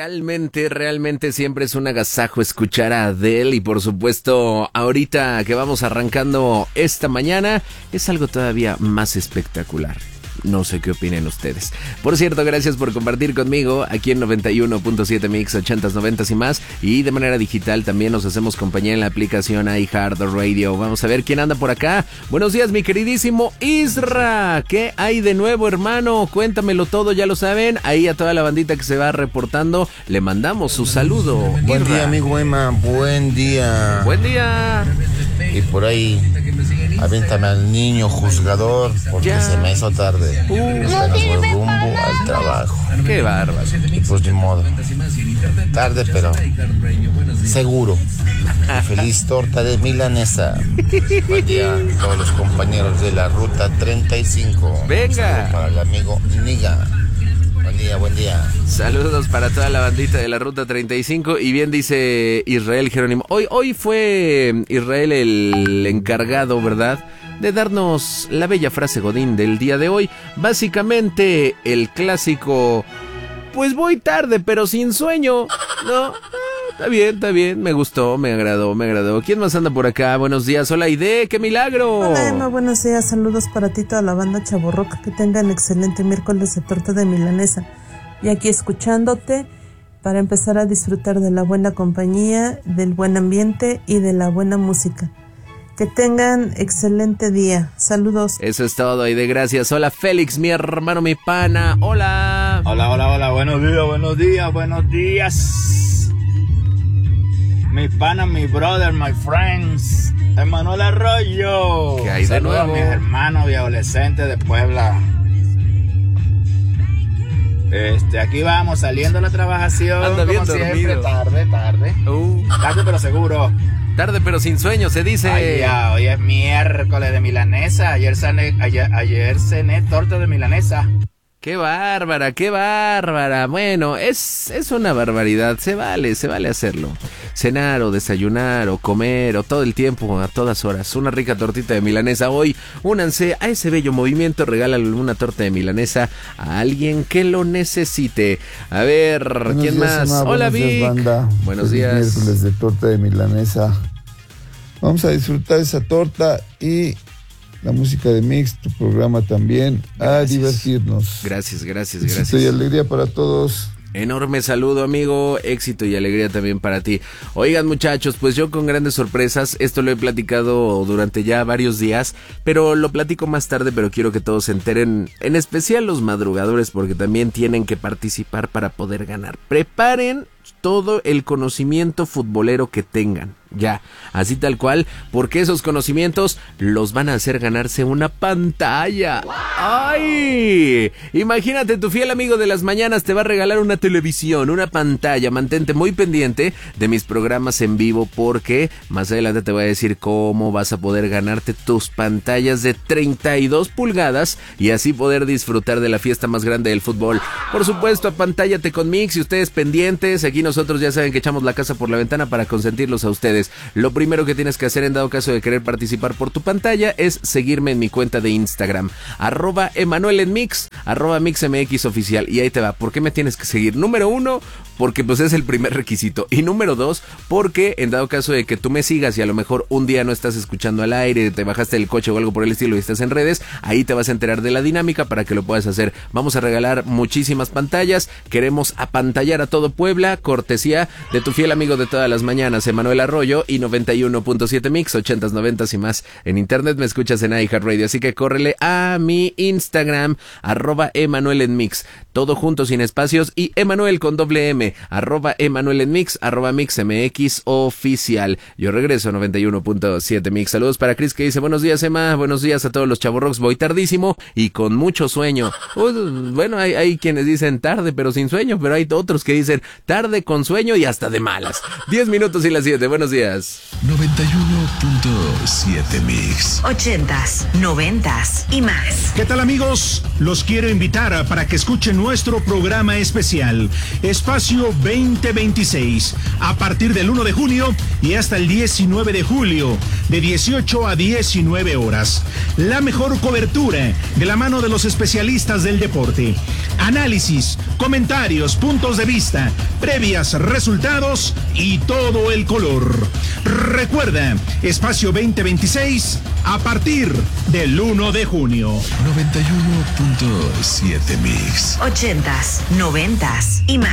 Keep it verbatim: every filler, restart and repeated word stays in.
Realmente, realmente siempre es un agasajo escuchar a Adele y por supuesto ahorita que vamos arrancando esta mañana es algo todavía más espectacular. No sé qué opinen ustedes. Por cierto, gracias por compartir conmigo aquí en noventa y uno punto siete Mix, ochentas, noventas y más. Y de manera digital también nos hacemos compañía en la aplicación iHeartRadio. Vamos a ver quién anda por acá. Buenos días, mi queridísimo Isra. ¿Qué hay de nuevo, hermano? Cuéntamelo todo, ya lo saben. Ahí a toda la bandita que se va reportando, le mandamos su saludo. Buen Isra. día, amigo Emma. Buen día. Buen día. Y por ahí, avéntame al niño juzgador porque Ya. se me hizo tarde. Uh, Apenas voy rumbo al trabajo. qué bárbaro. Y pues ni modo. Tarde, pero seguro. Y feliz torta de milanesa. Buen día a todos los compañeros de la ruta treinta y cinco. Venga. Saludo para el amigo Niga. Buen día, buen día. Saludos para toda la bandita de la Ruta treinta y cinco. Y bien dice Israel Jerónimo. Hoy, hoy fue Israel el encargado, ¿verdad?, de darnos la bella frase godín del día de hoy. Básicamente el clásico, pues voy tarde pero sin sueño, ¿no? Ah, está bien, está bien, me gustó, me agradó, me agradó. ¿Quién más anda por acá? Buenos días, hola Aide, qué milagro. Hola Emma, buenos días, saludos para ti, toda la banda Chavorroca, que tengan excelente miércoles de torta de milanesa. Y aquí escuchándote para empezar a disfrutar de la buena compañía, del buen ambiente y de la buena música. Que tengan excelente día. Saludos. Eso es todo, Aide, gracias. Hola Félix, mi hermano, mi pana. Hola. Hola, hola, hola, buenos días, buenos días, buenos días. Mi pana, mi brother, my friends. Emanuel Arroyo. ¿Qué hay de Saludos nuevo? a mis hermanos y adolescentes de Puebla. Este, aquí vamos, saliendo a la trabajación. Anda bien como dormido. siempre, tarde, tarde. Uh, Tarde pero seguro. tarde pero sin sueño, se dice. Ay, ya, hoy es miércoles de milanesa. Ayer cené, ayer, ayer cené torta de milanesa. Qué bárbara, qué bárbara. Bueno, es, es una barbaridad. Se vale, se vale hacerlo. Cenar o desayunar o comer o todo el tiempo, a todas horas. Una rica tortita de milanesa. Hoy, únanse a ese bello movimiento. Regálale una torta de milanesa a alguien que lo necesite. A ver, Buenos ¿quién días, más? Emma. Hola, Buenos días, Vic. banda. Buenos Feliz días. miércoles de torta de milanesa. Vamos a disfrutar esa torta y la música de Mix, tu programa también. Gracias. A divertirnos. Gracias, gracias, Éxito gracias. y alegría para todos. Enorme saludo, amigo, éxito y alegría también para ti. Oigan, muchachos, pues yo con grandes sorpresas, esto lo he platicado durante ya varios días, pero lo platico más tarde, pero quiero que todos se enteren, en especial los madrugadores, porque también tienen que participar para poder ganar. Preparen todo el conocimiento futbolero que tengan, ya, así tal cual, porque esos conocimientos los van a hacer ganarse una pantalla. ¡Ay! Imagínate, tu fiel amigo de las mañanas te va a regalar una televisión, una pantalla. Mantente muy pendiente de mis programas en vivo, porque más adelante te voy a decir cómo vas a poder ganarte tus pantallas de treinta y dos pulgadas y así poder disfrutar de la fiesta más grande del fútbol. Por supuesto, apantállate con Mix y ustedes pendientes. Aquí nosotros ya saben que echamos la casa por la ventana para consentirlos a ustedes. Lo primero que tienes que hacer en dado caso de querer participar por tu pantalla es seguirme en mi cuenta de Instagram, arroba Emanuel en Mix, arroba MixMX oficial, y ahí te va. ¿Por qué me tienes que seguir? Número uno, porque pues es el primer requisito, y número dos, porque en dado caso de que tú me sigas y a lo mejor un día no estás escuchando al aire, te bajaste del coche o algo por el estilo y estás en redes, ahí te vas a enterar de la dinámica para que lo puedas hacer. Vamos a regalar muchísimas pantallas, queremos apantallar a todo Puebla, cortesía de tu fiel amigo de todas las mañanas, Emanuel Arroyo, y noventa y uno punto siete Mix, ochentas, noventas y más. En internet me escuchas en iHeartRadio, así que córrele a mi Instagram, arroba Emanuel en Mix, todo junto sin espacios, y Emanuel con doble M, arroba Emanuel en Mix, arroba MixMX oficial. Yo regreso a noventa y uno punto siete Mix. Saludos para Chris que dice, buenos días Emma, buenos días a todos los chavorrocks, voy tardísimo y con mucho sueño. Uh, bueno, hay, hay quienes dicen tarde pero sin sueño, pero hay otros que dicen tarde con sueño y hasta de malas. diez minutos y las siete, buenos días. noventa y uno punto siete Mix. Ochentas, noventas y más. ¿Qué tal, amigos? Los quiero invitar para que escuchen nuestro programa especial, Espacio veinte veintiséis, a partir del uno de junio y hasta el diecinueve de julio, de dieciocho a diecinueve horas. La mejor cobertura de la mano de los especialistas del deporte. Análisis, comentarios, puntos de vista, previas, resultados y todo el color. Recuerda, Espacio veinte veintiséis a partir del uno de junio. noventa y uno punto siete Mix. Ochentas, noventas y más.